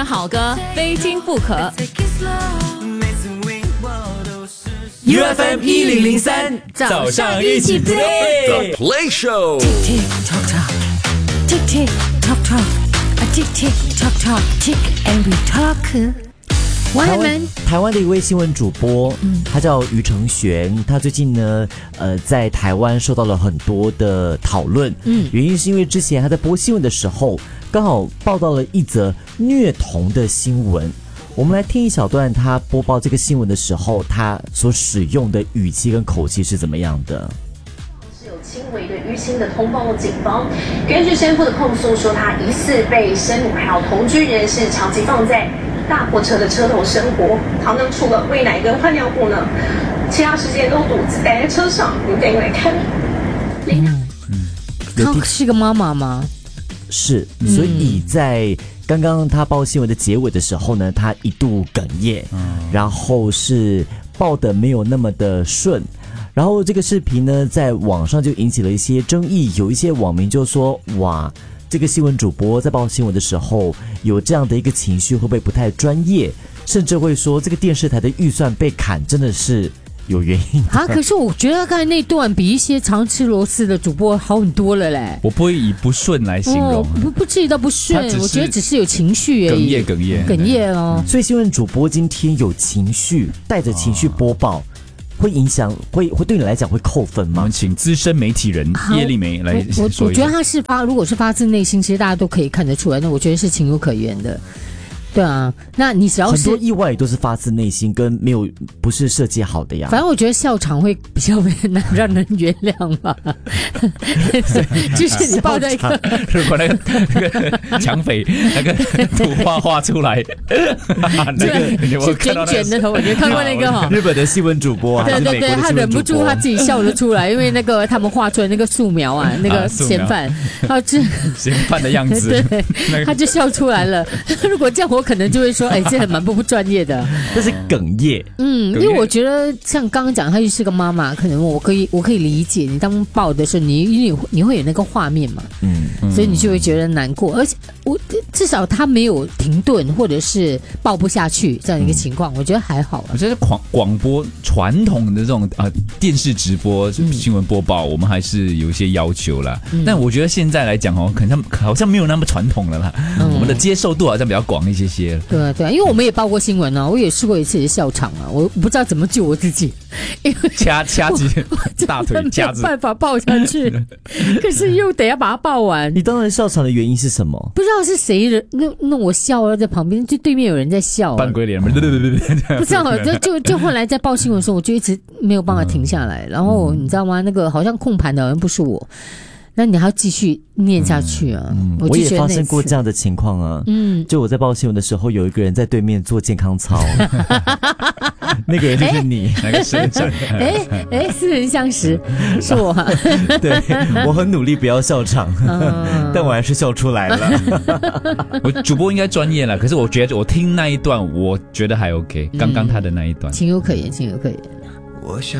选好歌，非听不可。 UFM 1003 早上一起 play The Play Show Tick tock tock, tick tick tock tock, a tick tick tock tock, tick and we talk. 我们台湾的一位新闻主播，他叫于承璇，他最近呢，在台湾受到了很多的讨论，原因是因为之前他在播新闻的时候，刚好报道了一则虐童的新闻。我们来听一小段他播报这个新闻的时候，他所使用的语气跟口气是怎么样的。 是有轻微的淤青的通报警方，根据生父的控诉说，他疑似被生母还有同居人士长期放在大货车的车头生活，好像除了喂奶跟换尿布呢，其他时间都独自待在车上。你可以来看。 她是个妈妈吗？ 是，所以在刚刚他报新闻的结尾的时候呢，他一度哽咽，然后是报的没有那么的顺，然后这个视频呢在网上就引起了一些争议，有一些网民就说，哇，这个新闻主播在报新闻的时候有这样的一个情绪，会不会不太专业，甚至会说这个电视台的预算被砍真的是有原因啊！可是我觉得刚才那段比一些常吃螺丝的主播好很多了嘞。 我不会以不顺来形容， 不至于到不顺，我觉得只是有情绪而已，哽咽哦。 所以新闻主播今天有情绪，带着情绪播报，会影响，会对你来讲会扣分吗？ 我们请资深媒体人叶丽梅来说一下。 我觉得他是如果是发自内心，其实大家都可以看得出来，那我觉得是情有可原的。对啊，那你只要是很多意外都是发自内心，跟不是设计好的呀。 反正我觉得笑场会比较难让人原谅吧。就是你抱着一个， 如果那个抢匪那个图画出来，那个你有卷的头，你看过那个哈？ 日本的新闻主播， 对，他忍不住他自己笑了出来，因为那个他们画出来那个素描啊，那个嫌犯， 嫌犯的样子， 对，他就笑出来了。如果这样我可能就会说，这很蛮不专业的。 这是哽咽。 因为我觉得像刚刚讲，她就是个妈妈，可能我可以理解你当抱的时候，你会有那个画面嘛，所以你就会觉得难过。而且至少她没有停顿或者是抱不下去这样一个情况，我觉得还好。 我觉得广播传统的这种电视直播新闻播报，我们还是有一些要求啦。但我觉得现在来讲可能好像没有那么传统了啦，我们的接受度好像比较广一些。 对，因为我们也报过新闻啊，我也试过一次笑场啊，我不知道怎么救我自己，因为掐紧大腿，夹没有办法抱下去，可是又得要把它抱完。 你当然笑场的原因是什么？ 不知道是谁弄我笑了，在旁边就对面有人在笑， 扮鬼脸，不知道就后来在报新闻的时候，我就一直没有办法停下来，然后你知道吗？那个好像控盘的好像不是我。那你还要继续念下去啊？ 我也发生过这样的情况啊。就我在报新闻的时候，有一个人在对面做健康操，那个人就是你， 那个社长。 似曾相识，是我。 对，我很努力不要笑场，但我还是笑出来了。 我主播应该专业了，可是我觉得我听那一段，我觉得还 OK。刚刚他的那一段， 情有可原。 我想